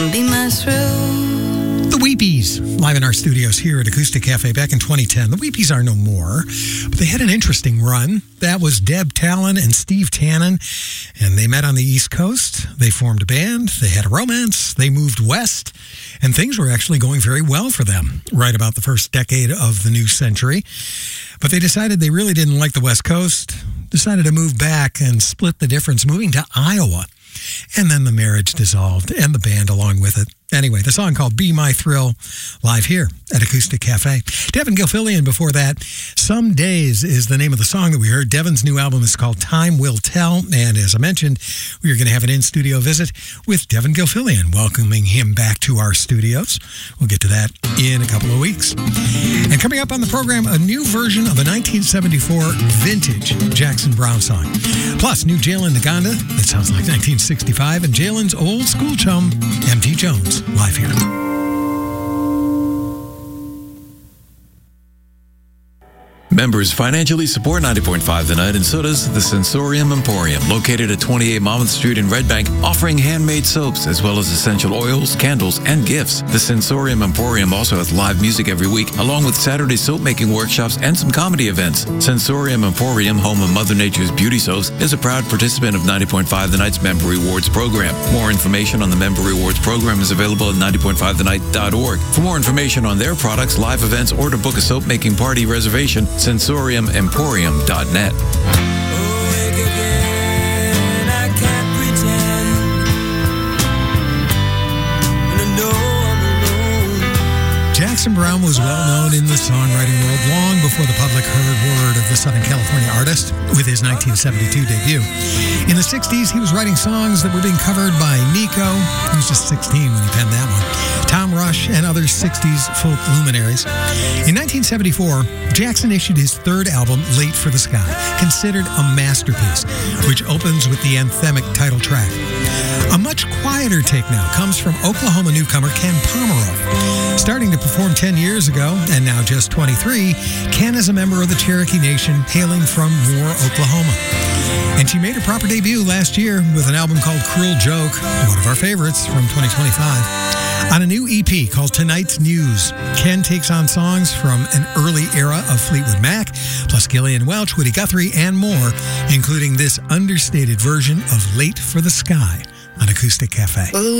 Be my thrill. The Weepies, live in our studios here at Acoustic Cafe back in 2010. The Weepies are no more, but they had an interesting run. That was Deb Talon and Steve Tannen, and they met on the East Coast. They formed a band. They had a romance. They moved west, and things were actually going very well for them right about the first decade of the new century. But they decided they really didn't like the West Coast, decided to move back and split the difference, moving to Iowa. And then the marriage dissolved and the band along with it. Anyway, the song called Be My Thrill, live here at Acoustic Cafe. Devin Gilfillian before that. Some Days is the name of the song that we heard. Devin's new album is called Time Will Tell. And as I mentioned, we are going to have an in-studio visit with Devin Gilfillian, welcoming him back to our studios. We'll get to that in a couple of weeks. And coming up on the program, a new version of a 1974 vintage Jackson Browne song. Plus, new Jalen Naganda, that sounds like 1965, and Jalen's old school chum, M.T. Jones. Live here. Members financially support 90.5 The Night, and so does the Sensorium Emporium, located at 28 Monmouth Street in Red Bank, offering handmade soaps as well as essential oils, candles, and gifts. The Sensorium Emporium also has live music every week, along with Saturday soap-making workshops and some comedy events. Sensorium Emporium, home of Mother Nature's beauty soaps, is a proud participant of 90.5 The Night's Member Rewards program. More information on the Member Rewards program is available at 90.5thennight.org. For more information on their products, live events, or to book a soap-making party reservation, sensoriumemporium.net. Jackson Browne was well known in the songwriting world long before the public heard word of the Southern California artist with his 1972 debut. In the 60s, he was writing songs that were being covered by Nico, he was just 16 when he penned that one, Tom Rush, and other 60s folk luminaries. In 1974, Jackson issued his third album, Late for the Sky, considered a masterpiece, which opens with the anthemic title track. A much quieter take now comes from Oklahoma newcomer Ken Pomeroy. Starting to perform 10 years ago, and now just 23, Ken is a member of the Cherokee Nation hailing from Moore, Oklahoma. And she made her proper debut last year with an album called Cruel Joke, one of our favorites from 2025. On a new EP called Tonight's News, Ken takes on songs from an early era of Fleetwood Mac, plus Gillian Welch, Woody Guthrie, and more, including this understated version of Late for the Sky on Acoustic Cafe.